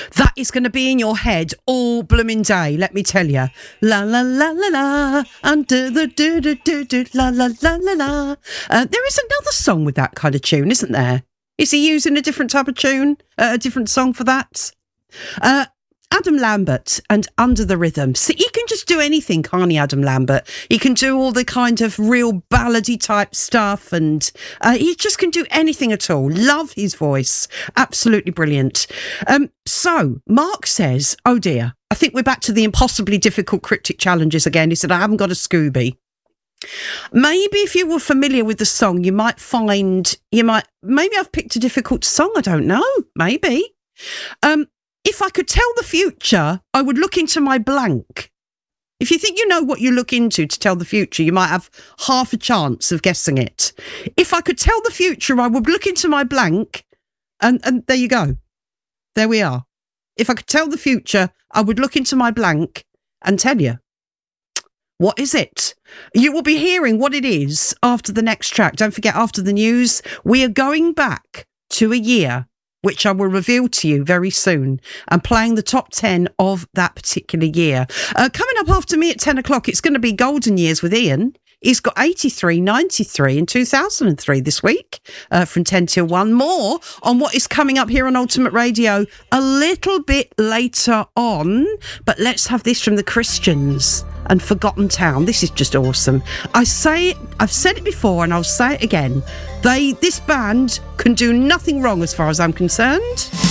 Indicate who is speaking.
Speaker 1: That is going to be in your head all blooming day, let me tell you. La la la la la, under the do do do do, la la la la la. There is another song with that kind of tune, isn't there? Is he using a different type of tune, a different song for that? Adam Lambert and Under the Rhythm. See, he can just do anything, can't he, Adam Lambert? He can do all the kind of real ballady type stuff, and he just can do anything at all. Love his voice. Absolutely brilliant. So, Mark says, oh dear, I think we're back to the impossibly difficult cryptic challenges again. He said, I haven't got a Scooby. Maybe if you were familiar with the song, you might find, maybe I've picked a difficult song, I don't know, maybe. If I could tell the future, I would look into my blank. If you think you know what you look into to tell the future, you might have half a chance of guessing it. If I could tell the future, I would look into my blank, and there you go. There we are. If I could tell the future, I would look into my blank and tell you. What is it? You will be hearing what it is after the next track. Don't forget, after the news, we are going back to a year, which I will reveal to you very soon, and playing the top 10 of that particular year. Coming up after me at 10 o'clock, it's going to be Golden Years with Ian. He's got 83, 93 and 2003 this week from 10 till 1. More on what is coming up here on Ultimate Radio a little bit later on. But let's have this from the Christians and Forgotten Town. This is just awesome. I've said it before and I'll say it again. This band can do nothing wrong as far as I'm concerned.